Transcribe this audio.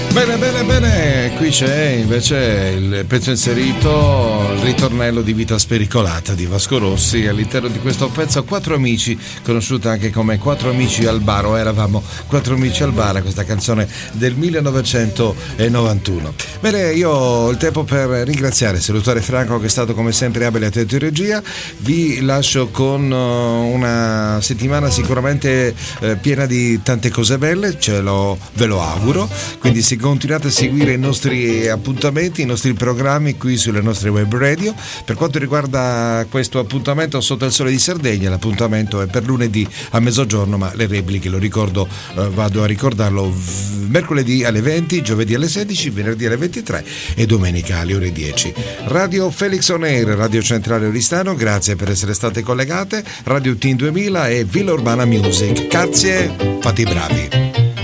Bene, bene, bene, qui c'è invece il pezzo inserito, il ritornello di Vita Spericolata di Vasco Rossi. All'interno di questo pezzo Quattro Amici, conosciuta anche come Quattro Amici al bar, o eravamo Quattro Amici al bar, questa canzone del 1991. Bene, io ho il tempo per ringraziare e salutare Franco, che è stato come sempre abile attento in regia. Vi lascio con una settimana sicuramente piena di tante cose belle, ve lo auguro, quindi se continuate a seguire i nostri appuntamenti, i nostri programmi qui sulle nostre web radio. Per quanto riguarda questo appuntamento Sotto il Sole di Sardegna, l'appuntamento è per lunedì a mezzogiorno, ma le repliche, lo ricordo, vado a ricordarlo, mercoledì alle 20, giovedì alle 16, venerdì alle 23 e domenica alle ore 10. Radio Felix On Air, Radio Centrale Oristano, grazie per essere state collegate. Radio Team 2000 e Villa Urbana Music, grazie, fate i bravi.